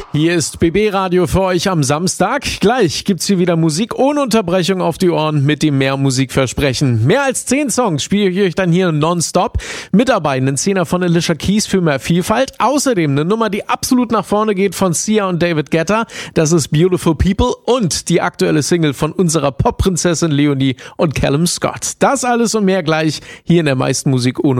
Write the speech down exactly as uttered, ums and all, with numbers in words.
Hier ist B B Radio für euch am Samstag. Gleich gibt's hier wieder Musik ohne Unterbrechung auf die Ohren mit dem Mehr Musikversprechen. Mehr als zehn Songs spiele ich euch dann hier nonstop. Mit dabei einen Zehner von Alicia Keys für mehr Vielfalt. Außerdem eine Nummer, die absolut nach vorne geht von Sia und David Guetta. Das ist Beautiful People und die aktuelle Single von unserer Popprinzessin Leonie und Callum Scott. Das alles und mehr gleich hier in der meisten Musik ohne